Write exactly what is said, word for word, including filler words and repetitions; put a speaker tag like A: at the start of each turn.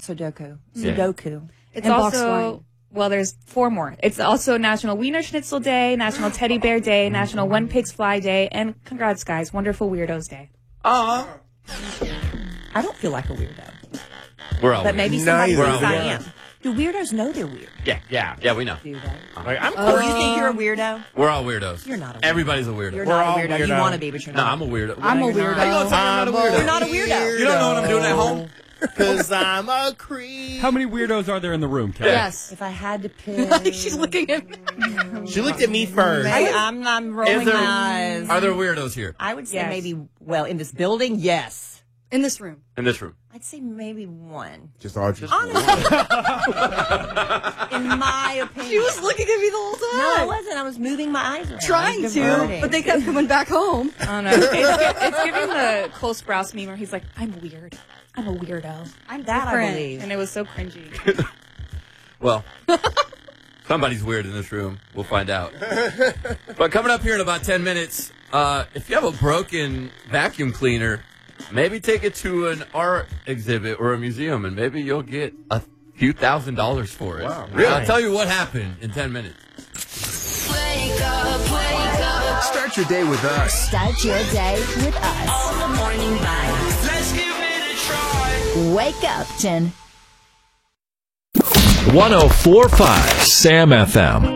A: Sudoku.
B: Yeah.
A: Sudoku.
C: It's
A: and
C: also, well, there's four more. It's also National Wiener Schnitzel Day, National Teddy Bear Day, National When Pigs Fly Day, and congrats, guys, Wonderful Weirdos Day.
B: Aw.
A: I don't feel like a weirdo.
B: We're all
A: But
B: weird.
A: maybe somebody
B: We're
A: thinks
B: all
A: I
B: weird.
A: am. Do weirdos know they're weird?
B: Yeah, yeah, yeah, we know.
A: Do they?
D: Like, I'm
A: Oh,
D: quirky.
A: you think you're a weirdo?
B: We're all weirdos.
A: You're not a weirdo.
B: Everybody's a weirdo.
A: You're
D: We're
A: not
D: all
A: a weirdo. You
D: weirdo.
A: want to be, but you're
B: No,
A: not.
B: I'm a weirdo.
C: I'm a
A: you're
C: weirdo.
A: not.
B: How you gonna tell me I'm not a weirdo?
A: You're not a weirdo.
B: You don't know what I'm doing at home?
D: Because I'm a creep.
E: How many weirdos are there in the room, Kelly?
C: Yes.
A: If I had to pick,
C: She's looking at me.
D: She looked at me first.
A: I, I'm, I'm rolling
B: Is there,
A: my eyes.
B: are there weirdos here
A: I would say
C: Yes.
A: maybe, well, in this building, yes.
C: In this room.
B: in this room?
A: I'd say maybe one.
F: Just Archie.
A: Honestly, in my opinion.
C: She was looking at me the whole time.
A: No, I wasn't. I was moving my eyes around.
C: Trying
A: I was
C: to,
A: diverting.
C: but they kept coming back home. I don't know. It's, it's giving the Cole Sprouse meme where he's like, I'm weird. I'm a weirdo. I'm
A: That I
C: different.
A: believe.
C: And it was so cringy.
B: Well, somebody's weird in this room. We'll find out. But coming up here in about ten minutes, uh, if you have a broken vacuum cleaner, maybe take it to an art exhibit or a museum, and maybe you'll get a few thousand dollars for it.
F: Wow.
B: Really? I'll tell you what happened in ten minutes.
G: Wake up, wake up.
F: Start your day with us.
G: Start your day with us. All the morning vibes. Let's give it a try. Wake Upton.
H: one oh four point five Sam F M.